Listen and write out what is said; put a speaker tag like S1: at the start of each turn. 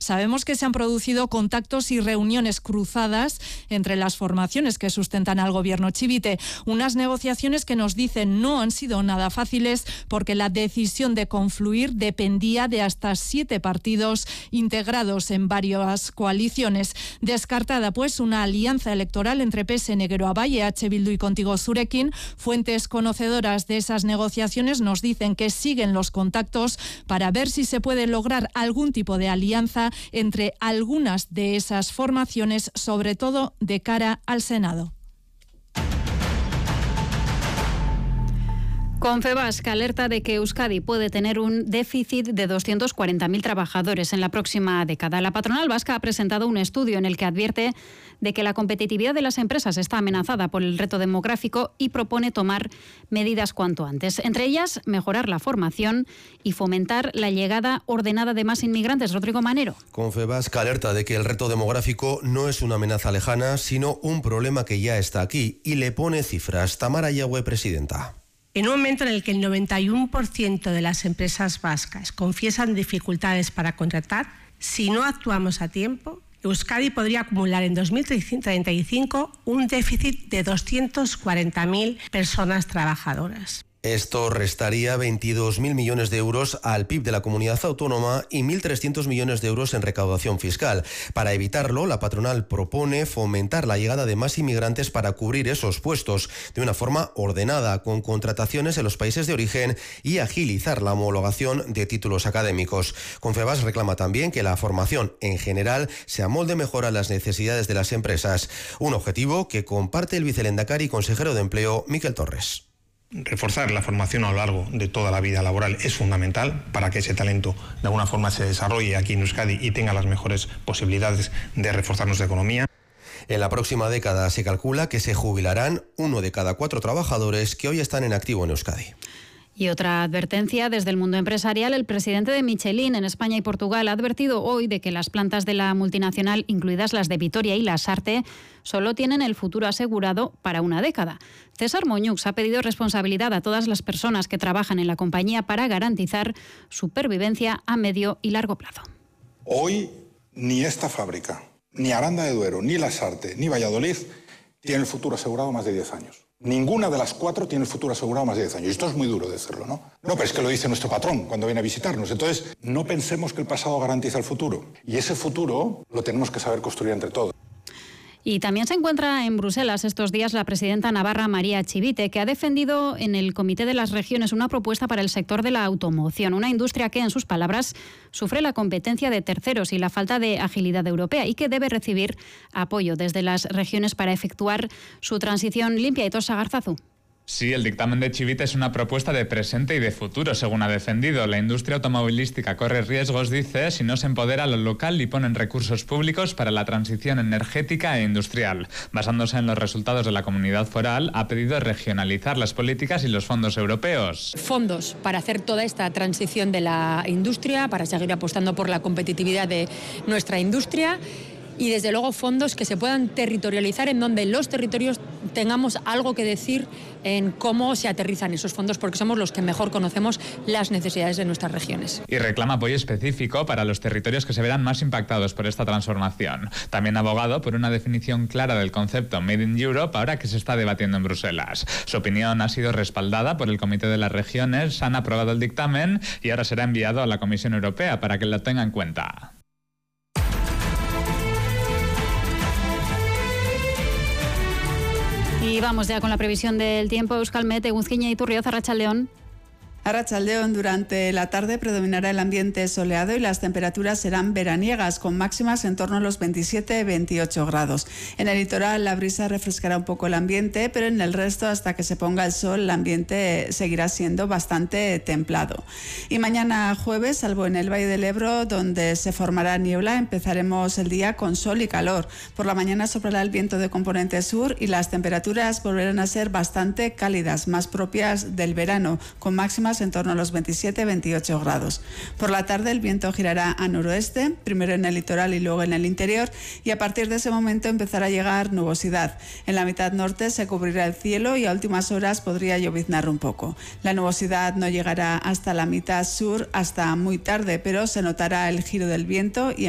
S1: Sabemos que se han producido contactos y reuniones cruzadas entre las formaciones que sustentan al gobierno Chivite. Unas negociaciones que nos dicen no han sido nada fáciles porque la decisión de confluir dependía de hasta 7 partidos integrados en varias coaliciones. Descartada pues una alianza electoral entre PSN, Geroa Bai, EH Bildu y Contigo Zurekin. Fuentes conocedoras de esas negociaciones nos dicen que siguen los contactos para ver si se puede lograr algún tipo de alianza entre algunas de esas formaciones, sobre todo de cara al Senado.
S2: Confebask alerta de que Euskadi puede tener un déficit de 240.000 trabajadores en la próxima década. La patronal vasca ha presentado un estudio en el que advierte de que la competitividad de las empresas está amenazada por el reto demográfico y propone tomar medidas cuanto antes. Entre ellas, mejorar la formación y fomentar la llegada ordenada de más inmigrantes. Rodrigo Manero.
S3: Confebask alerta de que el reto demográfico no es una amenaza lejana, sino un problema que ya está aquí y le pone cifras. Tamara Yagüe, presidenta.
S4: En un momento en el que el 91% de las empresas vascas confiesan dificultades para contratar, si no actuamos a tiempo, Euskadi podría acumular en 2035 un déficit de 240.000 personas trabajadoras.
S3: Esto restaría 22.000 millones de euros al PIB de la comunidad autónoma y 1.300 millones de euros en recaudación fiscal. Para evitarlo, la patronal propone fomentar la llegada de más inmigrantes para cubrir esos puestos de una forma ordenada, con contrataciones en los países de origen y agilizar la homologación de títulos académicos. Confebask reclama también que la formación en general se amolde mejor a las necesidades de las empresas. Un objetivo que comparte el vicelehendakari y consejero de Empleo, Miquel Torres.
S5: Reforzar la formación a lo largo de toda la vida laboral es fundamental para que ese talento de alguna forma se desarrolle aquí en Euskadi y tenga las mejores posibilidades de reforzar nuestra economía.
S3: En la próxima década se calcula que se jubilarán 1 de cada 4 trabajadores que hoy están en activo en Euskadi.
S2: Y otra advertencia desde el mundo empresarial. El presidente de Michelin en España y Portugal ha advertido hoy de que las plantas de la multinacional, incluidas las de Vitoria y Lasarte, solo tienen el futuro asegurado para una década. César Moñux ha pedido responsabilidad a todas las personas que trabajan en la compañía para garantizar supervivencia a medio y largo plazo.
S6: Hoy ni esta fábrica, ni Aranda de Duero, ni Lasarte, ni Valladolid tienen el futuro asegurado más de 10 años. Ninguna de las 4 tiene el futuro asegurado más de 10 años. Y esto es muy duro decirlo, ¿no? No, pero es que lo dice nuestro patrón cuando viene a visitarnos. Entonces, no pensemos que el pasado garantiza el futuro. Y ese futuro lo tenemos que saber construir entre todos.
S2: Y también se encuentra en Bruselas estos días la presidenta navarra María Chivite, que ha defendido en el Comité de las Regiones una propuesta para el sector de la automoción, una industria que, en sus palabras, sufre la competencia de terceros y la falta de agilidad europea y que debe recibir apoyo desde las regiones para efectuar su transición limpia. Y Tosa Garzazu.
S7: Sí, el dictamen de Chivite es una propuesta de presente y de futuro, según ha defendido. La industria automovilística corre riesgos, dice, si no se empodera a lo local y ponen recursos públicos para la transición energética e industrial. Basándose en los resultados de la comunidad foral, ha pedido regionalizar las políticas y los fondos europeos.
S8: Fondos para hacer toda esta transición de la industria, para seguir apostando por la competitividad de nuestra industria. Y desde luego fondos que se puedan territorializar, en donde los territorios tengamos algo que decir en cómo se aterrizan esos fondos, porque somos los que mejor conocemos las necesidades de nuestras regiones.
S7: Y reclama apoyo específico para los territorios que se verán más impactados por esta transformación. También ha abogado por una definición clara del concepto Made in Europe, ahora que se está debatiendo en Bruselas. Su opinión ha sido respaldada por el Comité de las Regiones, han aprobado el dictamen y ahora será enviado a la Comisión Europea para que lo tenga en cuenta.
S2: Y vamos ya con la previsión del tiempo. Euskalmet, Eguzkiña y Turrioz, Arratsaldeon.
S9: Arratsaldeon, durante la tarde predominará el ambiente soleado y las temperaturas serán veraniegas, con máximas en torno a los 27-28 grados. En el litoral la brisa refrescará un poco el ambiente, pero en el resto, hasta que se ponga el sol, el ambiente seguirá siendo bastante templado. Y mañana jueves, salvo en el Valle del Ebro, donde se formará niebla, empezaremos el día con sol y calor. Por la mañana soplará el viento de componente sur y las temperaturas volverán a ser bastante cálidas, más propias del verano, con máximas en torno a los 27-28 grados. Por la tarde el viento girará a noroeste, primero en el litoral y luego en el interior, y a partir de ese momento empezará a llegar nubosidad. En la mitad norte se cubrirá el cielo y a últimas horas podría lloviznar un poco. La nubosidad no llegará hasta la mitad sur hasta muy tarde, pero se notará el giro del viento y